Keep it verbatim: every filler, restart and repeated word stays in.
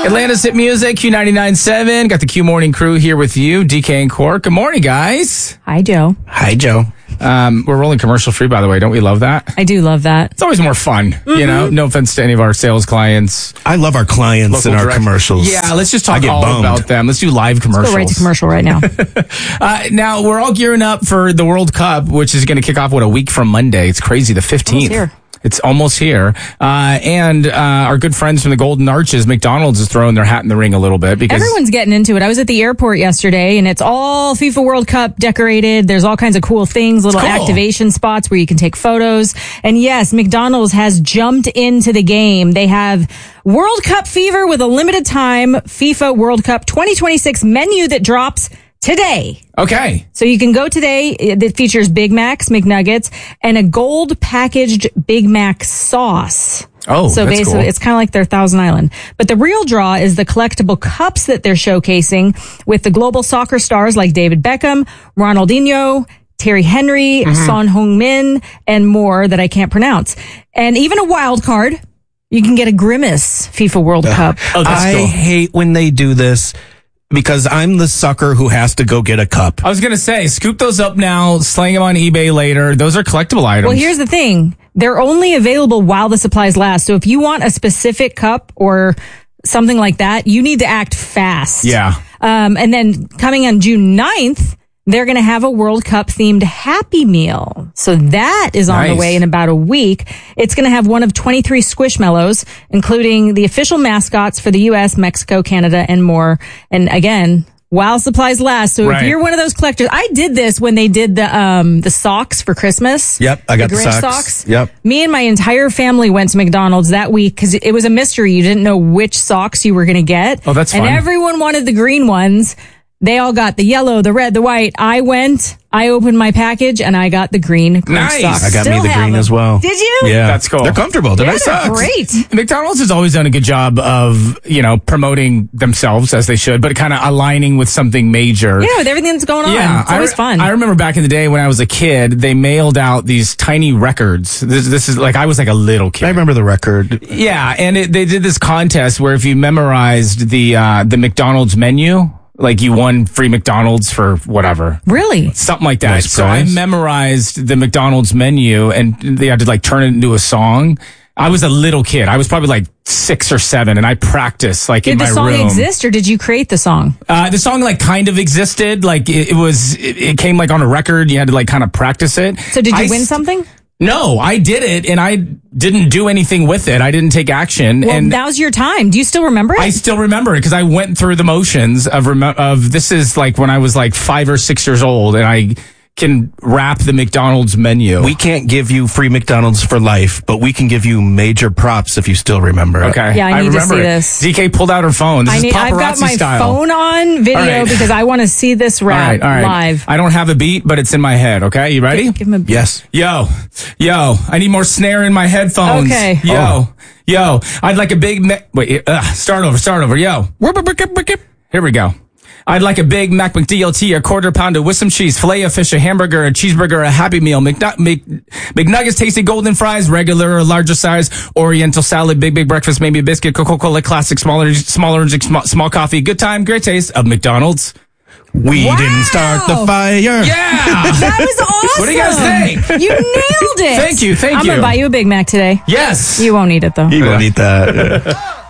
Atlanta's Hit Music, Q ninety-nine point seven. Got the Q Morning crew here with you, D K and Cork. Good morning, guys. Hi, Joe. Hi, Joe. Um, we're rolling commercial free, by the way. Don't we love that? I do love that. It's always more fun, mm-hmm. you know? No offense to any of our sales clients. I love our clients and our direct- commercials. Yeah, let's just talk I get all bummed. about them. Let's do live commercials. Let's go right to commercial right now. uh, now, we're all gearing up for the World Cup, which is going to kick off, what, a week from Monday. It's crazy, the fifteenth. Almost here. It's almost here. Uh, and uh, our good friends from the Golden Arches, McDonald's, is throwing their hat in the ring a little bit. Because everyone's getting into it. I was at the airport yesterday, and it's all FIFA World Cup decorated. There's all kinds of cool things, little cool. activation spots where you can take photos. And yes, McDonald's has jumped into the game. They have World Cup fever with a limited time FIFA World Cup twenty twenty-six menu that drops today. Okay. So you can go today. That features Big Macs, McNuggets, and a gold packaged Big Mac sauce. Oh, so that's basically, cool. it's kind of like their Thousand Island. But the real draw is the collectible cups that they're showcasing with the global soccer stars like David Beckham, Ronaldinho, Thierry Henry, Mm-hmm. Son Heung-min, and more that I can't pronounce. And even a wild card. You can get a Grimace FIFA World Cup. Oh, that's I cool. hate when they do this because I'm the sucker who has to go get a cup. I was going to say, scoop those up now, slang them on eBay later. Those are collectible items. Well, here's the thing. They're only available while the supplies last. So if you want a specific cup or something like that, you need to act fast. Yeah. Um, and then coming on June ninth, they're going to have a World Cup themed Happy Meal. So that is on Nice. the way in about a week. It's going to have one of twenty-three Squishmallows, including the official mascots for the U S, Mexico, Canada, and more. And again, while supplies last. So Right. if you're one of those collectors, I did this when they did the um the socks for Christmas. Yep, I got the, Grinch socks. Yep. Me and my entire family went to McDonald's that week because it was a mystery. You didn't know which socks you were going to get. Oh, that's and fun. And everyone wanted the green ones. They all got the yellow, the red, the white. I went, I opened my package, and I got the green Grinch Nice. socks. I got Still me the have green them. as well. Did you? Yeah. That's cool. They're comfortable. They're Yeah, nice they're socks. great. McDonald's has always done a good job of, you know, promoting themselves as they should, but kind of aligning with something major. Yeah, with everything that's going on. Yeah, It's always I, fun. I remember back in the day when I was a kid, they mailed out these tiny records. This, this is like, I was like a little kid. I remember the record. Yeah, and it, they did this contest where if you memorized the uh, the McDonald's menu, like you won free McDonald's for whatever. Really? Something like that. Nice so I prize. memorized the McDonald's menu and they had to like turn it into a song. I was a little kid. I was probably like six or seven and I practiced like Did in the my song room. exist, or did you create the song? Uh, the song like kind of existed. Like it, it was, it, it came like on a record. You had to like kind of practice it. So did you I win st- something? No, I did it and I didn't do anything with it. I didn't take action. Well, and now's your time. Do you still remember it? I still remember it because I went through the motions of rem- of this is like when I was like five or six years old and I can rap the McDonald's menu. We can't give you free McDonald's for life, but we can give you major props if you still remember it. Okay. Yeah, I need to remember see it. this. D K pulled out her phone. This I is need, paparazzi I've got my style. phone on video All right. because I want to see this All rap right, all right. live. I don't have a beat, but it's in my head. Okay, you ready? Give him a Yes. Yo, yo, I need more snare in my headphones. Okay. Yo, Oh. yo, I'd like a big, ma- wait, uh, start over, start over. Yo. Here we go. I'd like a Big Mac McDLT, a quarter pounder with some cheese, filet of fish, a hamburger, a cheeseburger, a Happy Meal, McNu- Mc- McNuggets, tasty golden fries, regular or larger size, Oriental salad, big, big breakfast, maybe a biscuit, Coca-Cola, classic, smaller, smaller, small, small coffee, good time, great taste of McDonald's. We Wow. didn't start the fire. Yeah! That was awesome. What do you guys think? You nailed it. Thank you, thank I'm you. gonna buy you a Big Mac today. Yes! You won't eat it though. You won't eat that.